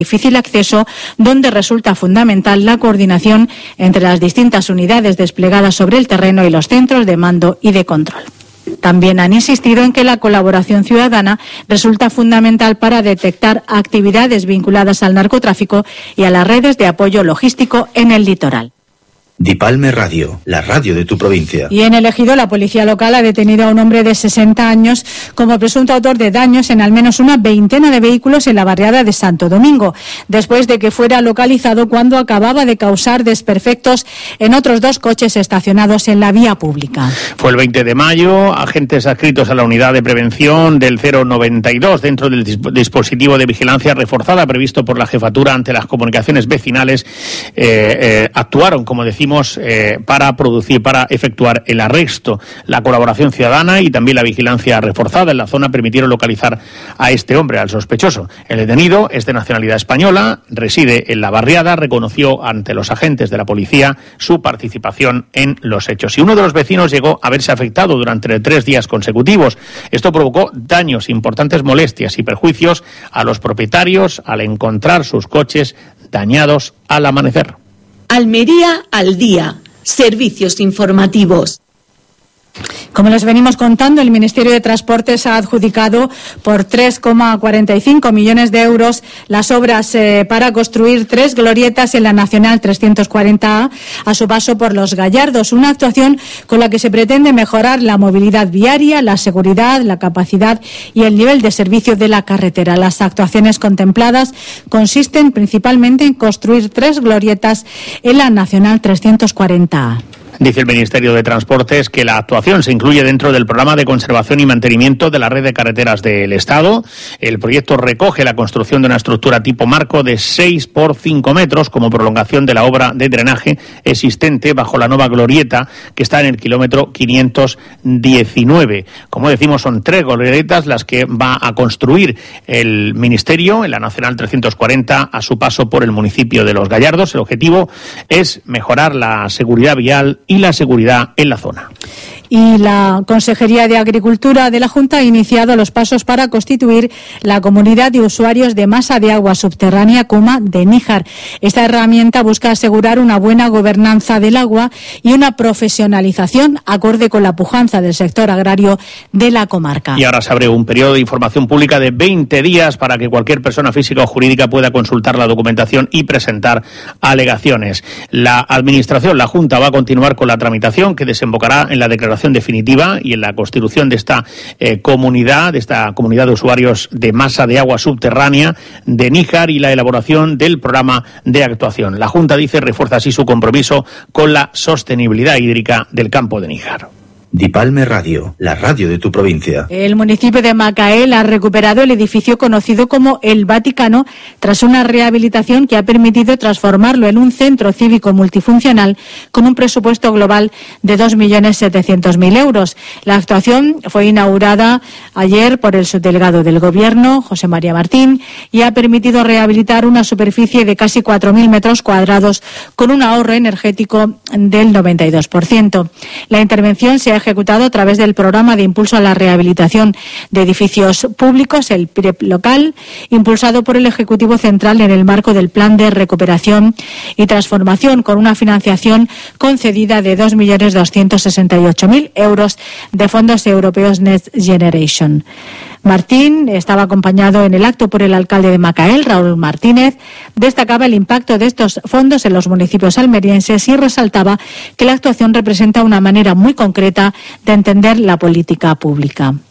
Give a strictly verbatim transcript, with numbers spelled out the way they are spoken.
difícil acceso, donde resulta fundamental la coordinación entre las distintas unidades desplegadas sobre el terreno y los centros de mando y de control. También han insistido en que la colaboración ciudadana resulta fundamental para detectar actividades vinculadas al narcotráfico y a las redes de apoyo logístico en el litoral. Dipalme Radio, la radio de tu provincia. Y en el Ejido, la policía local ha detenido a un hombre de sesenta años como presunto autor de daños en al menos una veintena de vehículos en la barriada de Santo Domingo, después de que fuera localizado cuando acababa de causar desperfectos en otros dos coches estacionados en la vía pública. Fue el veinte de mayo, agentes adscritos a la unidad de prevención del cero noventa y dos dentro del dispositivo de vigilancia reforzada previsto por la jefatura ante las comunicaciones vecinales eh, eh, actuaron, como decimos, Eh, para producir, para efectuar el arresto. La colaboración ciudadana y también la vigilancia reforzada en la zona permitieron localizar a este hombre, al sospechoso. El detenido es de nacionalidad española, reside en la barriada, reconoció ante los agentes de la policía su participación en los hechos. Y uno de los vecinos llegó a verse afectado durante tres días consecutivos. Esto provocó daños, importantes molestias y perjuicios a los propietarios al encontrar sus coches dañados al amanecer. Almería al día. Servicios informativos. Como les venimos contando, el Ministerio de Transportes ha adjudicado por tres coma cuarenta y cinco millones de euros las obras eh, para construir tres glorietas en la Nacional trescientos cuarenta A a su paso por Los Gallardos, una actuación con la que se pretende mejorar la movilidad viaria, la seguridad, la capacidad y el nivel de servicio de la carretera. Las actuaciones contempladas consisten principalmente en construir tres glorietas en la Nacional trescientos cuarenta A. Dice el Ministerio de Transportes que la actuación se incluye dentro del programa de conservación y mantenimiento de la red de carreteras del Estado. El proyecto recoge la construcción de una estructura tipo marco de seis por cinco metros como prolongación de la obra de drenaje existente bajo la nueva glorieta que está en el kilómetro quinientos diecinueve. Como decimos, son tres glorietas las que va a construir el Ministerio en la Nacional trescientos cuarenta a su paso por el municipio de Los Gallardos. El objetivo es mejorar la seguridad vial y la seguridad en la zona. Y la Consejería de Agricultura de la Junta ha iniciado los pasos para constituir la Comunidad de Usuarios de Masa de Agua Subterránea Cuma de Níjar. Esta herramienta busca asegurar una buena gobernanza del agua y una profesionalización acorde con la pujanza del sector agrario de la comarca. Y ahora se abre un periodo de información pública de veinte días para que cualquier persona física o jurídica pueda consultar la documentación y presentar alegaciones. La Administración, la Junta, va a continuar con la tramitación que desembocará en la declaración definitiva y en la constitución de esta eh, comunidad, de esta comunidad de usuarios de masa de agua subterránea de Níjar y la elaboración del programa de actuación. La Junta, dice, refuerza así su compromiso con la sostenibilidad hídrica del campo de Níjar. Dipalme Radio, la radio de tu provincia. El municipio de Macael ha recuperado el edificio conocido como El Vaticano tras una rehabilitación que ha permitido transformarlo en un centro cívico multifuncional con un presupuesto global de dos millones setecientos mil euros. La actuación fue inaugurada ayer por el subdelegado del Gobierno, José María Martín, y ha permitido rehabilitar una superficie de casi cuatro mil metros cuadrados con un ahorro energético del noventa y dos por ciento. La intervención se ha ejecutado a través del programa de impulso a la rehabilitación de edificios públicos, el P I R E P local, impulsado por el Ejecutivo Central en el marco del Plan de Recuperación y Transformación, con una financiación concedida de dos millones doscientos sesenta y ocho mil euros de fondos europeos Next Generation. Martín estaba acompañado en el acto por el alcalde de Macael, Raúl Martínez. Destacaba el impacto de estos fondos en los municipios almerienses y resaltaba que la actuación representa una manera muy concreta de entender la política pública.